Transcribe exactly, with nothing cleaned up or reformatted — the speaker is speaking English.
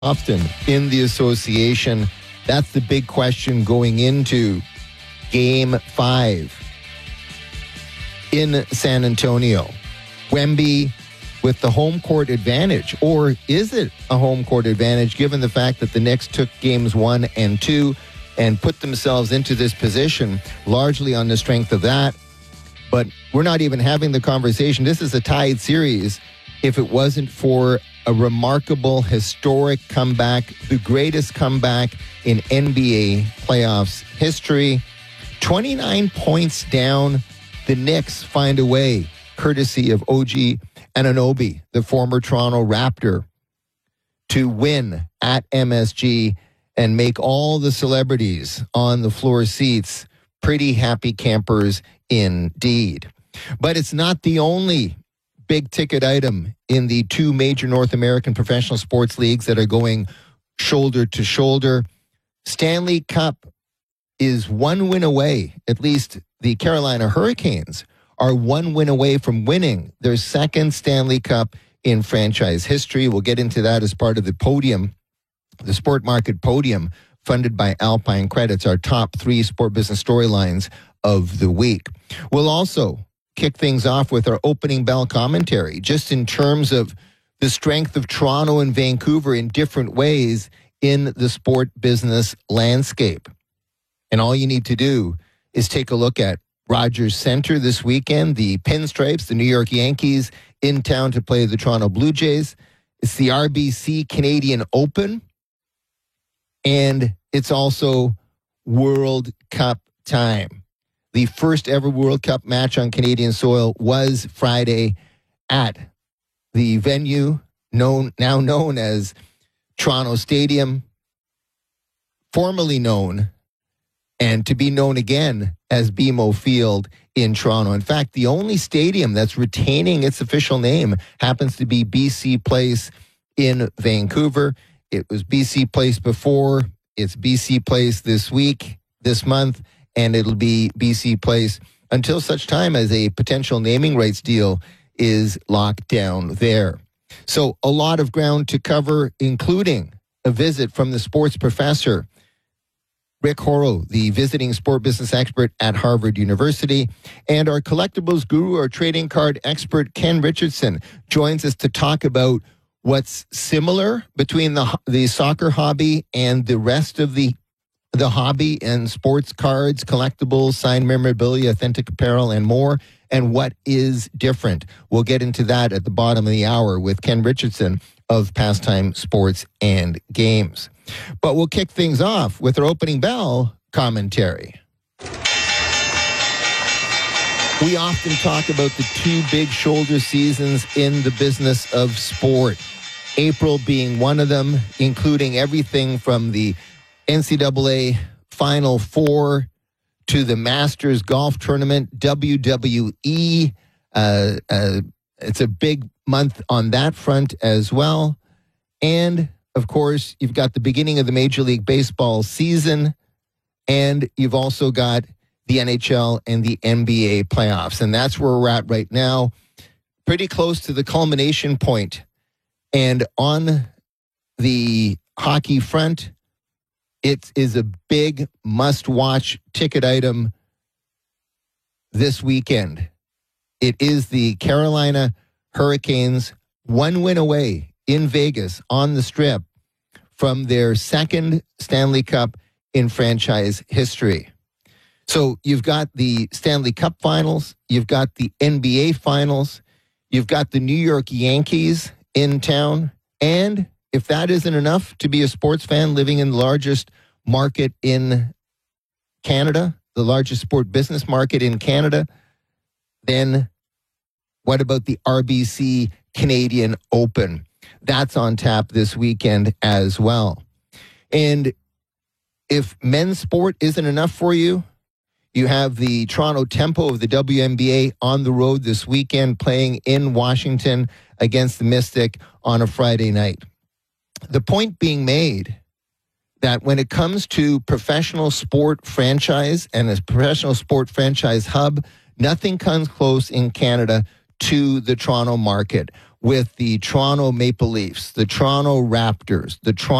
often in the association? That's the big question going into Game five in San Antonio. Wemby with the home court advantage, or is it a home court advantage given the fact that the Knicks took games one and two and put themselves into this position largely on the strength of that? But we're not even having the conversation. This is a tied series. If it wasn't for a remarkable, historic comeback, the greatest comeback in N B A playoffs history, twenty-nine points down, the Knicks find a way, courtesy of O G Anunoby, the former Toronto Raptor, to win at M S G and make all the celebrities on the floor seats pretty happy campers indeed. But it's not the only big ticket item in the two major North American professional sports leagues that are going shoulder to shoulder. Stanley Cup is one win away. At least the Carolina Hurricanes are one win away from winning their second Stanley Cup in franchise history. We'll get into that as part of the podium, the Sport Market Podium, funded by Alpine Credits, our top three sport business storylines of the week. We'll also kick things off with our opening bell commentary, just in terms of the strength of Toronto and Vancouver in different ways in the sport business landscape. And all you need to do is take a look at Rogers Centre this weekend, the Pinstripes, the New York Yankees, in town to play the Toronto Blue Jays. It's the R B C Canadian Open, and it's also World Cup time. The first ever World Cup match on Canadian soil was Friday at the venue known now known as Toronto Stadium, formerly known and to be known again as B M O Field in Toronto. In fact, the only stadium that's retaining its official name happens to be B C Place in Vancouver. It was B C Place before. It's B C Place this week, this month, and it'll be B C Place until such time as a potential naming rights deal is locked down there. So a lot of ground to cover, including a visit from the sports professor, Rick Horrow, the visiting sport business expert at Harvard University, and our collectibles guru, our trading card expert, Ken Richardson, joins us to talk about what's similar between the the soccer hobby and the rest of the the hobby and sports cards, collectibles, signed memorabilia, authentic apparel, and more, and what is different. We'll get into that at the bottom of the hour with Ken Richardson of Pastime Sports and Games. But we'll kick things off with our opening bell commentary. We often talk about the two big shoulder seasons in the business of sport. April being one of them, including everything from the N C double A Final Four to the Masters Golf Tournament, W W E. Uh, uh, it's a big month on that front as well. And, of course, you've got the beginning of the Major League Baseball season, and you've also got the N H L and the N B A playoffs. And that's where we're at right now, pretty close to the culmination point. And on the hockey front, it is a big must-watch ticket item this weekend. It is the Carolina Hurricanes, one win away in Vegas on the Strip from their second Stanley Cup in franchise history. So you've got the Stanley Cup Finals, you've got the N B A Finals, you've got the New York Yankees in town, and if that isn't enough to be a sports fan living in the largest market in Canada, the largest sport business market in Canada, then what about the R B C Canadian Open? That's on tap this weekend as well. And if men's sport isn't enough for you, you have the Toronto Tempo of the W N B A on the road this weekend, playing in Washington against the Mystic on a Friday night. The point being made that when it comes to professional sport franchise and a professional sport franchise hub, nothing comes close in Canada to the Toronto market. with the Toronto Maple Leafs, the Toronto Raptors, the Toronto